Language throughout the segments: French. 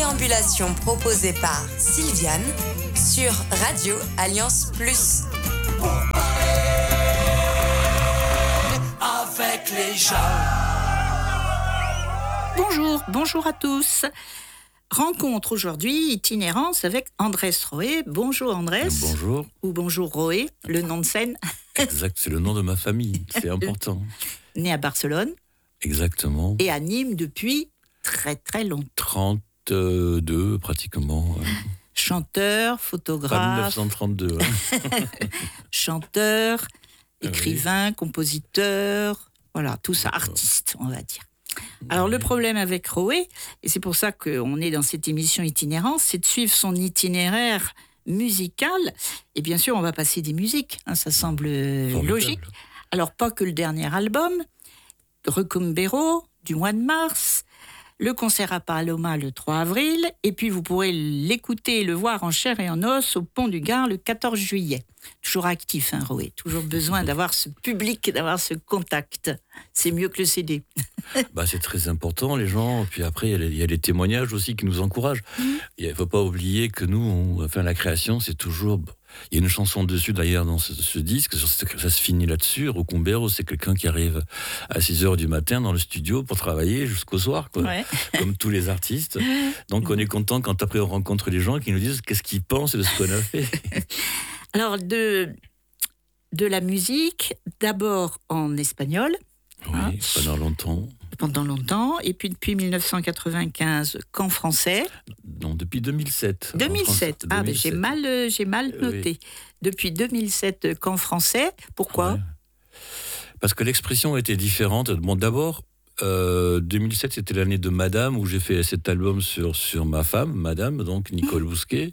déambulation proposée par Sylviane sur Radio Alliance Plus. Avec les gens. Bonjour à tous. Rencontre aujourd'hui, itinérance avec Andrés Roé. Bonjour Andrés. Bonjour. Ou bonjour Roé, le nom de scène. Exact, c'est le nom de ma famille, c'est important. Né à Barcelone. Exactement. Et à Nîmes depuis très longtemps. 32 pratiquement. Chanteur, Pas photographe. 1932. Chanteur, écrivain, compositeur, voilà, tout ça, artiste, on va dire. Alors le problème avec Roé, et c'est pour ça qu'on est dans cette émission itinérance, c'est de suivre son itinéraire musical. Et bien sûr, on va passer des musiques, ça semble logique. Alors pas que le dernier album, Recumbero, du mois de mars, le concert à Paloma le 3 avril, et puis vous pourrez l'écouter et le voir en chair et en os au Pont du Gard le 14 juillet. Toujours actif, Roé, toujours besoin d'avoir ce public, d'avoir ce contact. C'est mieux que le CD. C'est très important, les gens. Puis après, il y a les témoignages aussi qui nous encouragent. Il ne faut pas oublier que nous, la création, c'est toujours... Il y a une chanson dessus, d'ailleurs, dans ce disque. Ça se finit là-dessus. Recumbero, c'est quelqu'un qui arrive à 6h du matin dans le studio pour travailler jusqu'au soir, quoi. Ouais. Comme tous les artistes. Donc, on est content quand après, on rencontre les gens qui nous disent qu'est-ce qu'ils pensent de ce qu'on a fait. Alors, de la musique, d'abord en espagnol. Oui, pendant longtemps. Et puis, depuis 1995, qu'en français. Non, depuis 2007. 2007. J'ai mal noté. Oui. Depuis 2007, qu'en français. Pourquoi ? Parce que l'expression était différente. Bon, d'abord, 2007, c'était l'année de Madame, où j'ai fait cet album sur ma femme, Madame, donc Nicole Bousquet.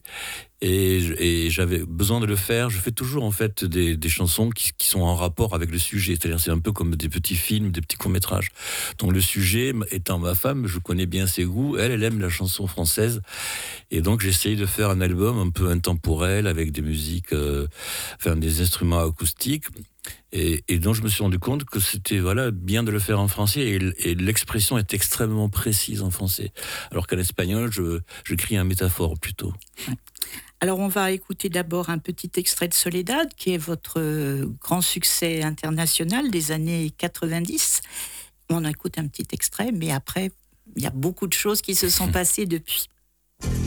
Et j'avais besoin de le faire. Je fais toujours en fait des chansons qui sont en rapport avec le sujet. C'est-à-dire c'est un peu comme des petits films, des petits courts-métrages. Donc le sujet étant ma femme, je connais bien ses goûts. Elle aime la chanson française. Et donc j'essaye de faire un album un peu intemporel avec des musiques, des instruments acoustiques. Et donc je me suis rendu compte que c'était bien de le faire en français et l'expression est extrêmement précise en français. Alors qu'en espagnol, je crie un métaphore plutôt. Alors, on va écouter d'abord un petit extrait de Soledad, qui est votre grand succès international des années 90. On écoute un petit extrait, mais après, il y a beaucoup de choses qui se sont passées depuis.